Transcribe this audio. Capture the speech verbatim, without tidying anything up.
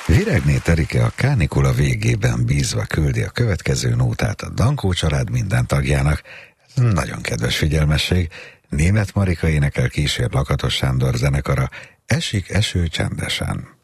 Viregné Terike a kánikula végében bízva küldi a következő nótát a Dankó család minden tagjának. Ez nagyon kedves figyelmesség. Németh Marika énekel, kísér Lakatos Sándor zenekara. Esik eső csendesen.